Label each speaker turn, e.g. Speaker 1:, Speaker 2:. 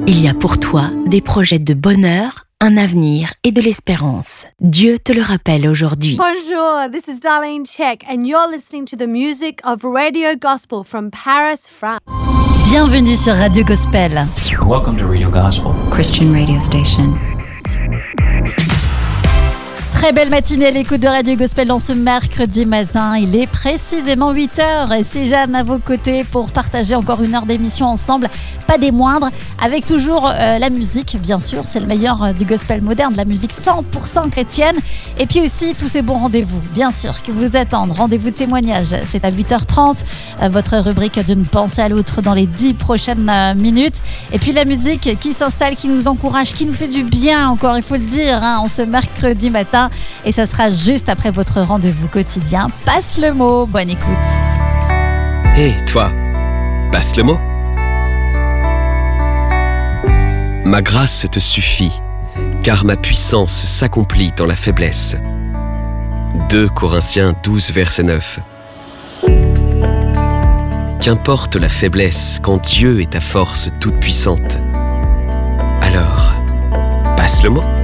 Speaker 1: Il y a pour toi des projets de bonheur, un avenir et de l'espérance. Dieu te le rappelle aujourd'hui.
Speaker 2: Bonjour, this is Darlene Check and you're listening to the music of Radio Gospel from Paris, France.
Speaker 3: Bienvenue sur Radio Gospel.
Speaker 4: Welcome to Radio Gospel,
Speaker 5: Christian radio station.
Speaker 3: Très belle matinée à l'écoute de Radio Gospel dans ce mercredi matin. Il est précisément 8h et c'est Jeanne à vos côtés pour partager encore une heure d'émission ensemble, pas des moindres, avec toujours la musique, bien sûr, c'est le meilleur du gospel moderne, de la musique 100% chrétienne, et puis aussi tous ces bons rendez-vous, bien sûr, qui vous attendent. Rendez-vous témoignage, c'est à 8h30, votre rubrique d'une pensée à l'autre dans les 10 prochaines minutes, et puis la musique qui s'installe, qui nous encourage, qui nous fait du bien encore, il faut le dire, en ce mercredi matin. Et ça sera juste après votre rendez-vous quotidien. Passe le mot, bonne écoute.
Speaker 6: Hé, toi, passe le mot. Ma grâce te suffit, car ma puissance s'accomplit dans la faiblesse. 2 Corinthiens 12, verset 9. Qu'importe la faiblesse quand Dieu est ta force toute puissante. Alors, passe le mot.